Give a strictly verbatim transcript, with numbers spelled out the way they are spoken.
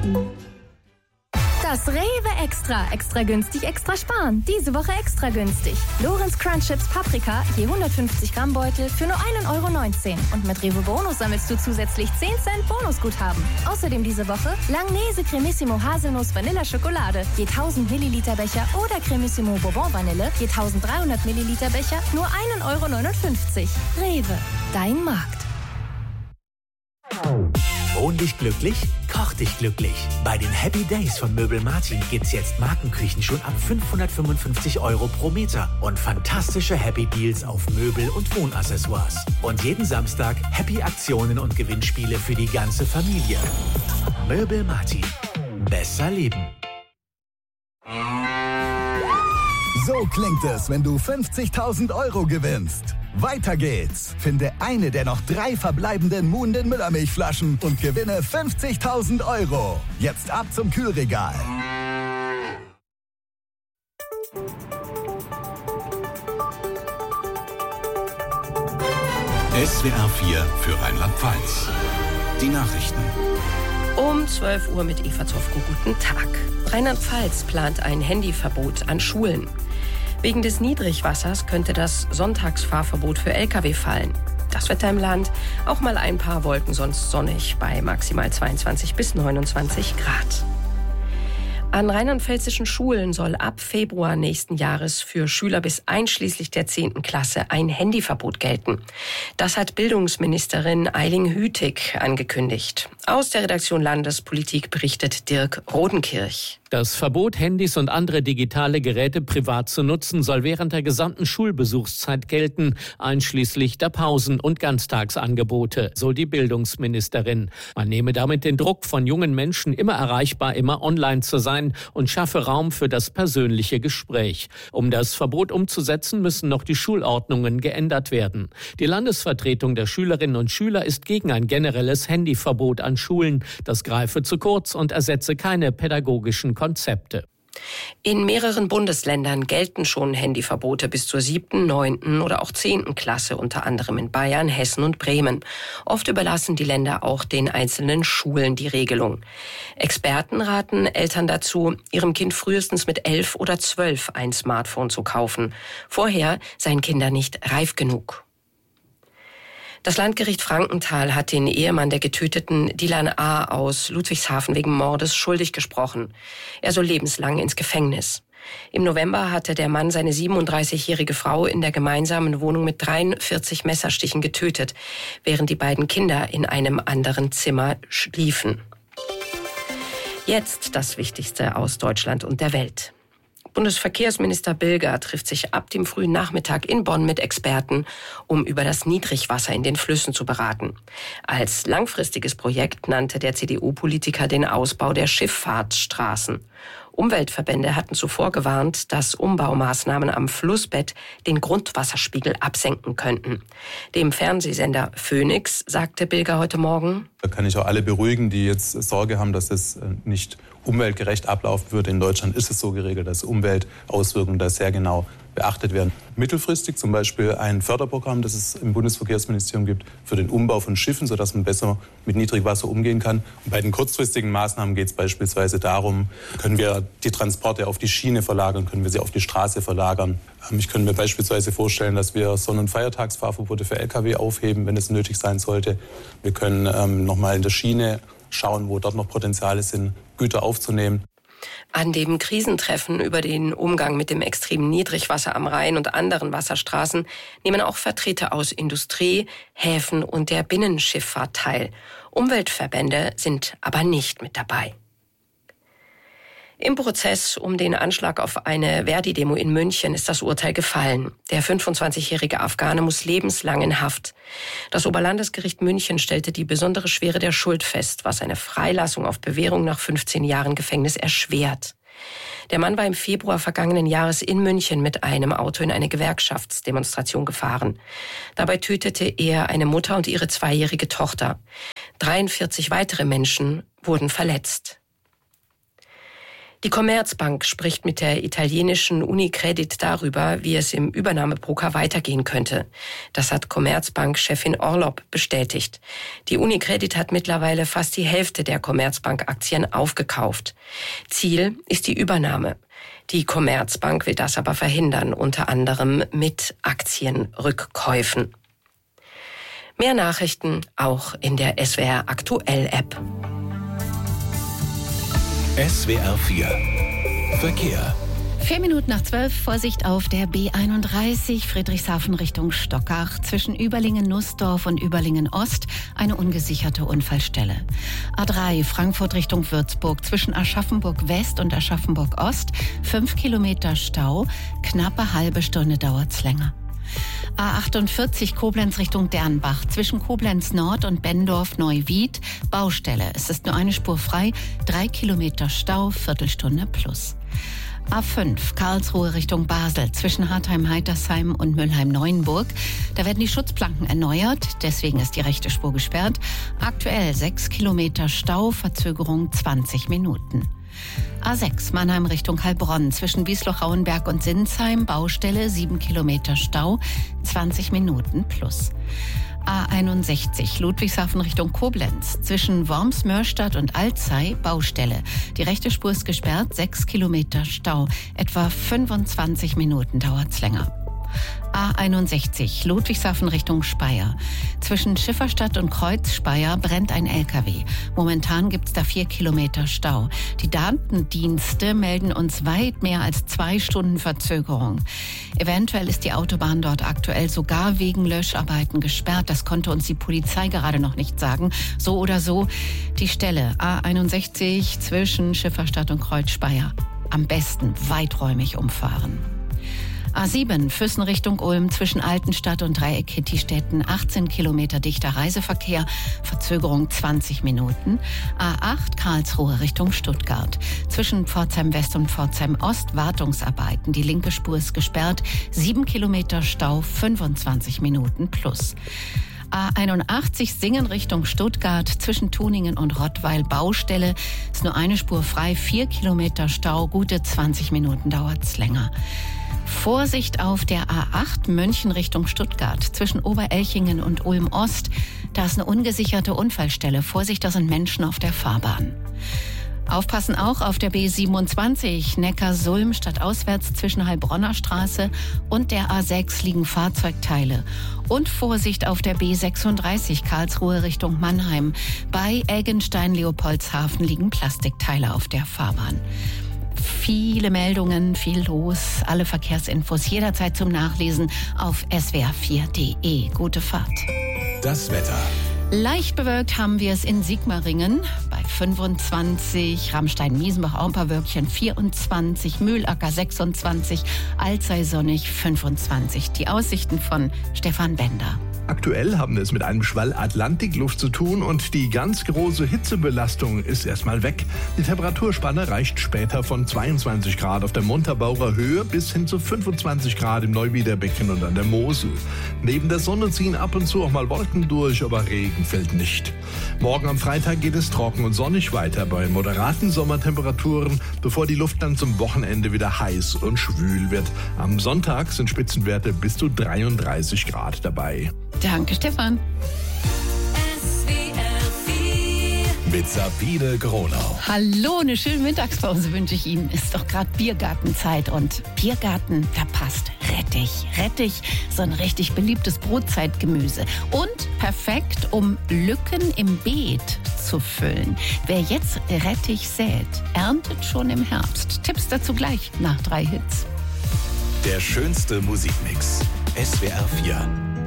Das Rewe Extra. Extra günstig, extra sparen. Diese Woche extra günstig. Lorenz Crunch Chips Paprika, je hundertfünfzig Gramm Beutel für nur ein Euro neunzehn. Und mit Rewe Bonus sammelst du zusätzlich zehn Cent Bonusguthaben. Außerdem diese Woche Langnese Cremissimo Haselnuss Vanilla Schokolade, je tausend Milliliter Becher oder Cremissimo Bourbon Vanille, je eintausenddreihundert Milliliter Becher, nur ein Euro neunundfünfzig. Rewe, dein Markt. Wohn dich glücklich, koch dich glücklich. Bei den Happy Days von Möbel Martin gibt's jetzt Markenküchen schon ab fünfhundertfünfundfünfzig Euro pro Meter und fantastische Happy Deals auf Möbel und Wohnaccessoires. Und jeden Samstag Happy Aktionen und Gewinnspiele für die ganze Familie. Möbel Martin. Besser leben. So klingt es, wenn du fünfzigtausend Euro gewinnst. Weiter geht's. Finde eine der noch drei verbleibenden Muhnden Müllermilchflaschen und gewinne fünfzigtausend Euro. Jetzt ab zum Kühlregal. S W R vier für Rheinland-Pfalz. Die Nachrichten. Um zwölf Uhr mit Eva Zofko. Guten Tag. Rheinland-Pfalz plant ein Handyverbot an Schulen. Wegen des Niedrigwassers könnte das Sonntagsfahrverbot für L K W fallen. Das Wetter im Land, auch mal ein paar Wolken, sonst sonnig bei maximal zweiundzwanzig bis neunundzwanzig Grad. An rheinland-pfälzischen Schulen soll ab Februar nächsten Jahres für Schüler bis einschließlich der zehnten Klasse ein Handyverbot gelten. Das hat Bildungsministerin Eiling Hütig angekündigt. Aus der Redaktion Landespolitik berichtet Dirk Rodenkirch. Das Verbot, Handys und andere digitale Geräte privat zu nutzen, soll während der gesamten Schulbesuchszeit gelten, einschließlich der Pausen- und Ganztagsangebote, so die Bildungsministerin. Man nehme damit den Druck von jungen Menschen, immer erreichbar, immer online zu sein und schaffe Raum für das persönliche Gespräch. Um das Verbot umzusetzen, müssen noch die Schulordnungen geändert werden. Die Landesvertretung der Schülerinnen und Schüler ist gegen ein generelles Handyverbot an Schulen. Das greife zu kurz und ersetze keine pädagogischen Konzepte. In mehreren Bundesländern gelten schon Handyverbote bis zur siebten, neunten oder auch zehnten Klasse, unter anderem in Bayern, Hessen und Bremen. Oft überlassen die Länder auch den einzelnen Schulen die Regelung. Experten raten Eltern dazu, ihrem Kind frühestens mit elf oder zwölf ein Smartphone zu kaufen. Vorher seien Kinder nicht reif genug. Das Landgericht Frankenthal hat den Ehemann der getöteten Dilan A. aus Ludwigshafen wegen Mordes schuldig gesprochen. Er soll lebenslang ins Gefängnis. Im November hatte der Mann seine siebenunddreißigjährige Frau in der gemeinsamen Wohnung mit dreiundvierzig Messerstichen getötet, während die beiden Kinder in einem anderen Zimmer schliefen. Jetzt das Wichtigste aus Deutschland und der Welt. Bundesverkehrsminister Bilger trifft sich ab dem frühen Nachmittag in Bonn mit Experten, um über das Niedrigwasser in den Flüssen zu beraten. Als langfristiges Projekt nannte der C D U-Politiker den Ausbau der Schifffahrtsstraßen. Umweltverbände hatten zuvor gewarnt, dass Umbaumaßnahmen am Flussbett den Grundwasserspiegel absenken könnten. Dem Fernsehsender Phoenix sagte Bilger heute Morgen: Da kann ich auch alle beruhigen, die jetzt Sorge haben, dass es nicht umweltgerecht ablaufen würde. In Deutschland ist es so geregelt, dass Umweltauswirkungen da sehr genau beachtet werden. Mittelfristig zum Beispiel ein Förderprogramm, das es im Bundesverkehrsministerium gibt, für den Umbau von Schiffen, sodass man besser mit Niedrigwasser umgehen kann. Und bei den kurzfristigen Maßnahmen geht es beispielsweise darum, können wir die Transporte auf die Schiene verlagern, können wir sie auf die Straße verlagern. Ich könnte mir beispielsweise vorstellen, dass wir Sonn- und Feiertagsfahrverbote für L K W aufheben, wenn es nötig sein sollte. Wir können ähm, noch mal in der Schiene schauen, wo dort noch Potenziale sind, Güter aufzunehmen. An dem Krisentreffen über den Umgang mit dem extremen Niedrigwasser am Rhein und anderen Wasserstraßen nehmen auch Vertreter aus Industrie, Häfen und der Binnenschifffahrt teil. Umweltverbände sind aber nicht mit dabei. Im Prozess um den Anschlag auf eine Verdi-Demo in München ist das Urteil gefallen. Der fünfundzwanzigjährige Afghane muss lebenslang in Haft. Das Oberlandesgericht München stellte die besondere Schwere der Schuld fest, was eine Freilassung auf Bewährung nach fünfzehn Jahren Gefängnis erschwert. Der Mann war im Februar vergangenen Jahres in München mit einem Auto in eine Gewerkschaftsdemonstration gefahren. Dabei tötete er eine Mutter und ihre zweijährige Tochter. dreiundvierzig weitere Menschen wurden verletzt. Die Commerzbank spricht mit der italienischen Unicredit darüber, wie es im Übernahmepoker weitergehen könnte. Das hat Commerzbank-Chefin Orlopp bestätigt. Die Unicredit hat mittlerweile fast die Hälfte der Commerzbank-Aktien aufgekauft. Ziel ist die Übernahme. Die Commerzbank will das aber verhindern, unter anderem mit Aktienrückkäufen. Mehr Nachrichten auch in der S W R Aktuell App. S W R vier Verkehr. Vier Minuten nach zwölf, Vorsicht auf der B einunddreißig, Friedrichshafen Richtung Stockach. Zwischen Überlingen-Nussdorf und Überlingen-Ost eine ungesicherte Unfallstelle. A drei, Frankfurt Richtung Würzburg, zwischen Aschaffenburg-West und Aschaffenburg-Ost. Fünf Kilometer Stau, knappe halbe Stunde dauert's länger. A achtundvierzig, Koblenz Richtung Dernbach, zwischen Koblenz Nord und Benndorf-Neuwied, Baustelle. Es ist nur eine Spur frei, drei Kilometer Stau, Viertelstunde plus. A fünf, Karlsruhe Richtung Basel, zwischen Hartheim-Heitersheim und Mülheim-Neuenburg. Da werden die Schutzplanken erneuert, deswegen ist die rechte Spur gesperrt. Aktuell sechs Kilometer Stau, Verzögerung zwanzig Minuten. A sechs, Mannheim Richtung Heilbronn, zwischen Wiesloch-Rauenberg und Sinsheim, Baustelle, sieben Kilometer Stau, zwanzig Minuten plus. A einundsechzig, Ludwigshafen Richtung Koblenz, zwischen Worms-Mörstadt und Alzey, Baustelle. Die rechte Spur ist gesperrt, sechs Kilometer Stau, etwa fünfundzwanzig Minuten dauert's länger. A einundsechzig, Ludwigshafen Richtung Speyer. Zwischen Schifferstadt und Kreuz-Speyer brennt ein L K W. Momentan gibt's da vier Kilometer Stau. Die Datendienste melden uns weit mehr als zwei Stunden Verzögerung. Eventuell ist die Autobahn dort aktuell sogar wegen Löscharbeiten gesperrt. Das konnte uns die Polizei gerade noch nicht sagen. So oder so, die Stelle A einundsechzig zwischen Schifferstadt und Kreuz-Speyer. Am besten weiträumig umfahren. A sieben, Füssen Richtung Ulm, zwischen Altenstadt und Dreieck Kittistetten, achtzehn Kilometer dichter Reiseverkehr, Verzögerung zwanzig Minuten. A acht, Karlsruhe Richtung Stuttgart, zwischen Pforzheim West und Pforzheim Ost, Wartungsarbeiten. Die linke Spur ist gesperrt, sieben Kilometer Stau, fünfundzwanzig Minuten plus. A einundachtzig, Singen Richtung Stuttgart, zwischen Tuningen und Rottweil, Baustelle. Ist nur eine Spur frei, vier Kilometer Stau, gute zwanzig Minuten dauert's länger. Vorsicht auf der A acht, München Richtung Stuttgart, zwischen Oberelchingen und Ulm-Ost. Da ist eine ungesicherte Unfallstelle. Vorsicht, da sind Menschen auf der Fahrbahn. Aufpassen auch auf der B siebenundzwanzig, Neckar-Sulm stadtauswärts zwischen Heilbronner Straße und der A sechs liegen Fahrzeugteile. Und Vorsicht auf der B sechsunddreißig, Karlsruhe Richtung Mannheim. Bei Eggenstein-Leopoldshafen liegen Plastikteile auf der Fahrbahn. Viele Meldungen, viel los, alle Verkehrsinfos jederzeit zum Nachlesen auf S W R vier Punkt de. Gute Fahrt. Das Wetter. Leicht bewölkt haben wir es in Sigmaringen bei fünfundzwanzig, Ramstein-Miesenbach auch ein paar Wölkchen vierundzwanzig, Mühlacker sechsundzwanzig, Alzey sonnig fünfundzwanzig. Die Aussichten von Stefan Bender. Aktuell haben wir es mit einem Schwall Atlantikluft zu tun und die ganz große Hitzebelastung ist erstmal weg. Die Temperaturspanne reicht später von zweiundzwanzig Grad auf der Montabaur Höhe bis hin zu fünfundzwanzig Grad im Neuwiederbecken und an der Mosel. Neben der Sonne ziehen ab und zu auch mal Wolken durch, aber Regen fällt nicht. Morgen am Freitag geht es trocken und sonnig weiter bei moderaten Sommertemperaturen, bevor die Luft dann zum Wochenende wieder heiß und schwül wird. Am Sonntag sind Spitzenwerte bis zu dreiunddreißig Grad dabei. Danke, Stefan. Mit Sabine Gronau. Hallo, eine schöne Mittagspause wünsche ich Ihnen. Ist doch gerade Biergartenzeit und Biergarten, da passt Rettich. Rettich, so ein richtig beliebtes Brotzeitgemüse. Und perfekt, um Lücken im Beet zu füllen. Wer jetzt Rettich sät, erntet schon im Herbst. Tipps dazu gleich nach drei Hits. Der schönste Musikmix. S W R vier.